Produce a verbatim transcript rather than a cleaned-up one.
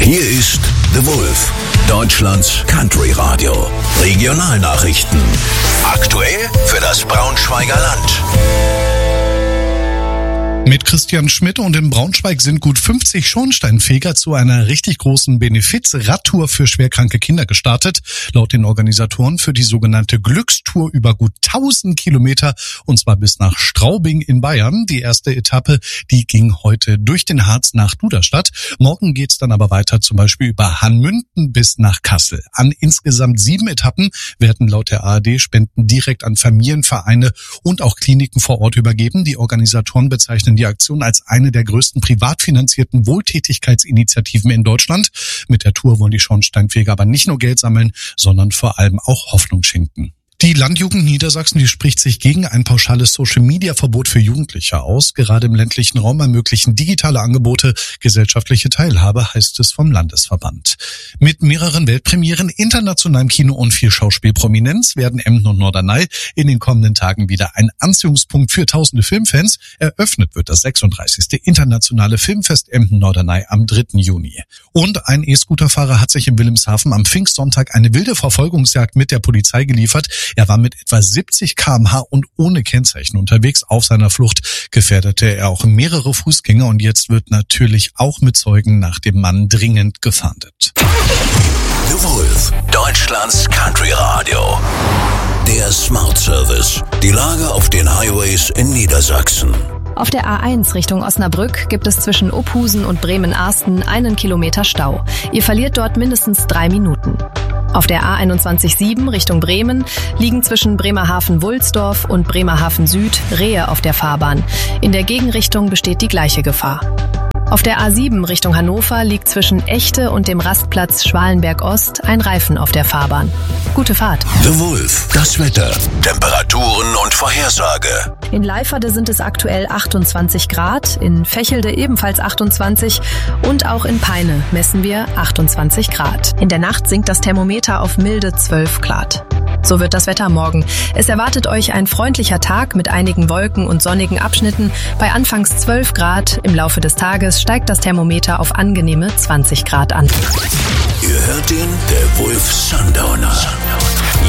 Hier ist The Wolf, Deutschlands Country Radio. Regionalnachrichten. Aktuell für das Braunschweiger Land. Mit Christian Schmidt und in Braunschweig sind gut fünfzig Schornsteinfeger zu einer richtig großen Benefiz-Radtour für schwerkranke Kinder gestartet. Laut den Organisatoren für die sogenannte Glückstour über gut tausend Kilometer und zwar bis nach Straubing in Bayern. Die erste Etappe, die ging heute durch den Harz nach Duderstadt. Morgen geht's dann aber weiter, zum Beispiel über Hanmünden bis nach Kassel. An insgesamt sieben Etappen werden laut der A R D Spenden direkt an Familienvereine und auch Kliniken vor Ort übergeben. Die Organisatoren bezeichnen die Aktion als eine der größten privat finanzierten Wohltätigkeitsinitiativen in Deutschland. Mit der Tour wollen die Schornsteinfeger aber nicht nur Geld sammeln, sondern vor allem auch Hoffnung schenken. Die Landjugend Niedersachsen, die spricht sich gegen ein pauschales Social-Media-Verbot für Jugendliche aus. Gerade im ländlichen Raum ermöglichen digitale Angebote gesellschaftliche Teilhabe, heißt es vom Landesverband. Mit mehreren Weltpremieren, internationalem Kino und viel Schauspielprominenz werden Emden und Norderney in den kommenden Tagen wieder ein Anziehungspunkt für tausende Filmfans. Eröffnet wird das sechsunddreißigste internationale Filmfest Emden-Norderney am dritten Juni. Und ein E-Scooterfahrer hat sich in Wilhelmshaven am Pfingstsonntag eine wilde Verfolgungsjagd mit der Polizei geliefert. Er war mit etwa siebzig Kilometer pro Stunde und ohne Kennzeichen unterwegs. Auf seiner Flucht gefährdete er auch mehrere Fußgänger und jetzt wird natürlich auch mit Zeugen nach dem Mann dringend gefahndet. The Wolf, Deutschlands Country Radio. Der Smart Service. Die Lage auf den Highways in Niedersachsen. Auf der A eins Richtung Osnabrück gibt es zwischen Ophusen und Bremen-Arsten einen Kilometer Stau. Ihr verliert dort mindestens drei Minuten. Auf der A einundzwanzig sieben Richtung Bremen liegen zwischen Bremerhaven-Wulsdorf und Bremerhaven-Süd Rehe auf der Fahrbahn. In der Gegenrichtung besteht die gleiche Gefahr. Auf der A sieben Richtung Hannover liegt zwischen Echte und dem Rastplatz Schwalenberg-Ost ein Reifen auf der Fahrbahn. Gute Fahrt. The Wolf, das Wetter, Temperaturen und Vorhersage. In Leiferde sind es aktuell achtundzwanzig Grad, in Fächelde ebenfalls achtundzwanzig und auch in Peine messen wir achtundzwanzig Grad. In der Nacht sinkt das Thermometer auf milde zwölf Grad. So wird das Wetter morgen. Es erwartet euch ein freundlicher Tag mit einigen Wolken und sonnigen Abschnitten. Bei anfangs zwölf Grad, im Laufe des Tages steigt das Thermometer auf angenehme zwanzig Grad an. Ihr hört den, der Wolf Sundowner.